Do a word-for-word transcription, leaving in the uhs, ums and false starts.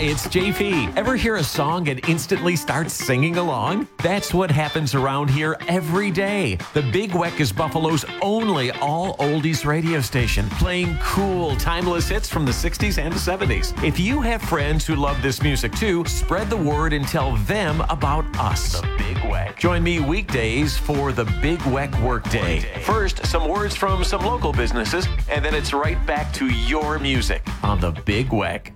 Hi, it's J P. Ever hear a song and instantly start singing along? That's what happens around here every day. The Big Weck is Buffalo's only all oldies radio station, playing cool, timeless hits from the sixties and seventies. If you have friends who love this music too, spread the word and tell them about us. The Big Weck. Join me weekdays for the Big Weck Workday. First, some words from some local businesses, and then it's right back to your music on the Big Weck.